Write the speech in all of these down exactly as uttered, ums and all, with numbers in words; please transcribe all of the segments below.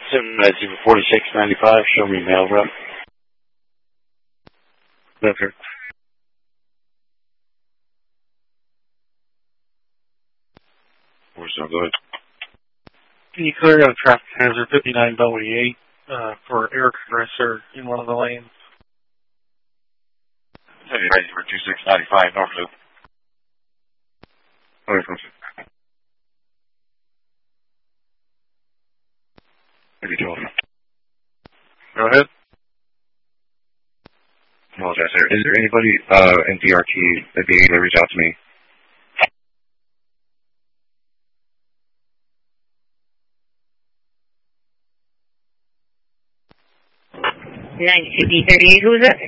seven nine zero four six nine five, show me mail rep. Yes, sir. Where's that good? Can you clear out a traffic hazard fifty-nine W eight uh, for air compressor in one of the lanes? seven nine zero two six nine five, North Loop. Okay, thank you. What are you doing? Go ahead. Apologize, sir. Is there anybody uh, in D R T that'd be able to reach out to me? ninety-two B thirty-eight, who is it?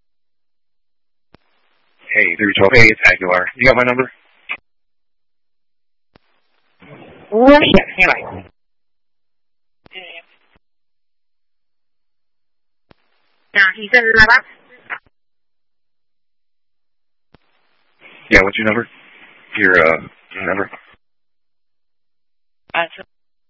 Hey, three twelve, hey, it's Aguilar. You got my number? What? Yeah, you're right. Now, he said it about? Yeah, what's your number? Your, uh, your number? Uh, so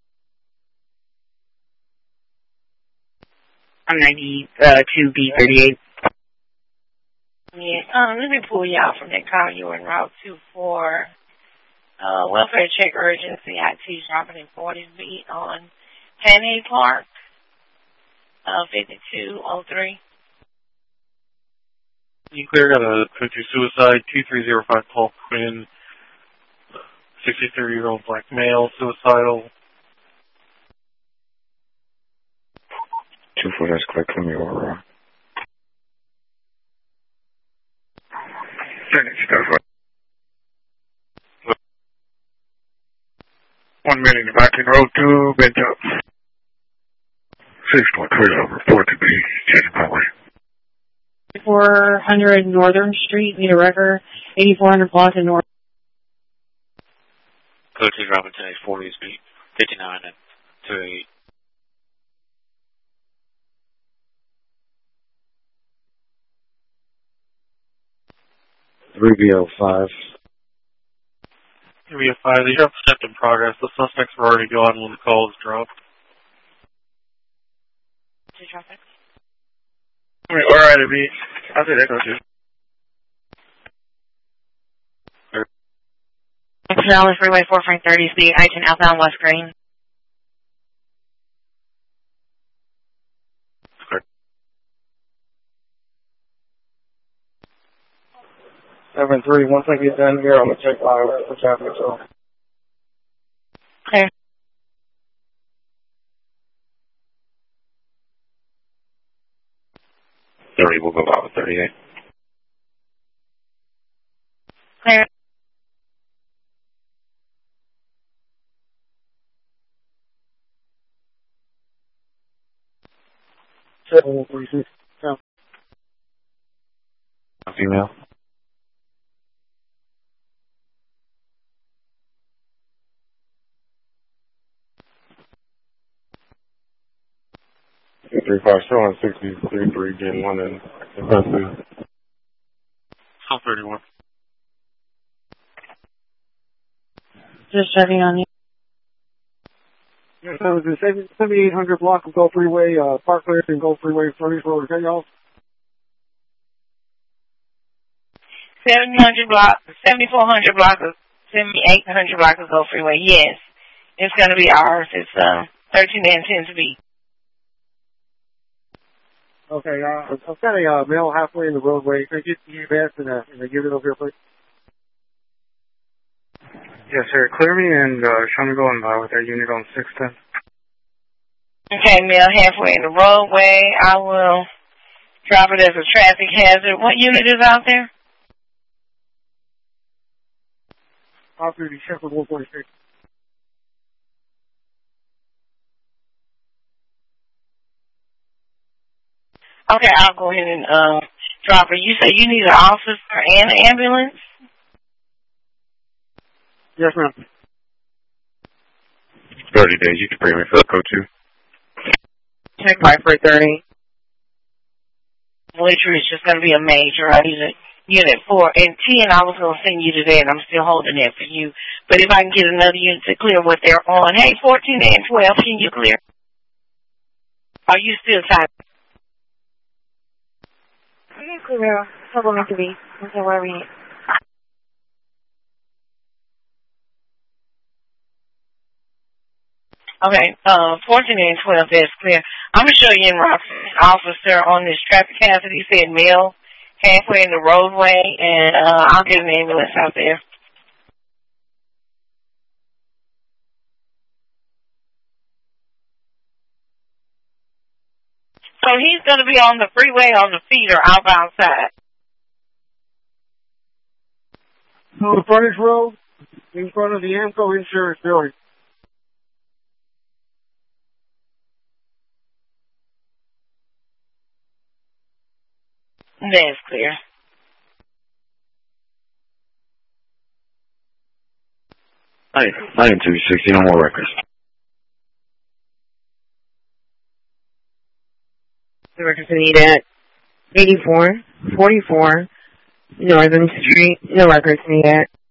I'm ninety-two B thirty-eight. Yeah, um, let me pull you out from that car. You were en route two four. Uh, welfare check urgency. I T dropping in forty feet on Panay Park. Uh, fifty-two oh three. You clear got a two suicide, two three zero five Paul Quinn, sixty-three-year-old black male, suicidal. Two foot, that's quick from your aura. One minute, back in road two, bent up. six point three, report to be ten power. four hundred Northern Street, need a record, eighty-four hundred block in North. Code two dropping today, forty speed, fifty-nine and two eight. three B oh five. three B oh five, they have step in progress. The suspects were already gone when the call was dropped. Two traffic. All right, all right, it'd be. I'll say that, go to. Dallas Freeway four Frank thirty speed, I ten outbound West Green. seven three, once I get done here, I'm going to check live for traffic, so. Clear. thirty, we'll go out with thirty-eight. Clear. seven three six, yeah. Female. three five seven sixty three three getting one in the South thirty-one. Just checking on you. Yeah, so it's the seventy-eight hundred block of Gulf Freeway, uh, Parkland and Gulf Freeway, Furnace Road, okay, y'all? seven hundred block, seventy-four hundred block of, seventy-eight hundred block of Gulf Freeway. Yes. It's going to be ours. It's, uh, thirteen and ten to be. Okay, uh, I've got a uh, male halfway in the roadway. Can I get the U S and, uh, and give it over here, please? Yes, sir. Clear me and uh, show me going by with that unit on six ten. Okay, male halfway in the roadway. I will drop it as a traffic hazard. What unit is out there? Off duty, Shepherd one forty-six. Okay, I'll go ahead and uh, drop it. You say you need an officer and an ambulance? Yes, ma'am. thirty days, you can bring me for the code two. Check by for thirty. Literally, it's just going to be a major. I need a unit four and ten. I was going to send you to that, and I'm still holding that for you. But if I can get another unit to clear what they're on. Hey, fourteen and twelve, can you clear? Are you still typing? Okay, clear. Supplement to be. Okay, where are we? Okay, uh, fourteen and twelve, that's clear. I'm going to show you in Rock officer on this traffic hazard. He said male halfway in the roadway, and uh, I'll get an ambulance out there. So he's going to be on the freeway on the feeder outbound side. On the frontage road, in front of the AMCO insurance building. That's clear. Hi, nine two sixty, no more records. The records are needed at eighty-four forty-four Northern Street. No records needed.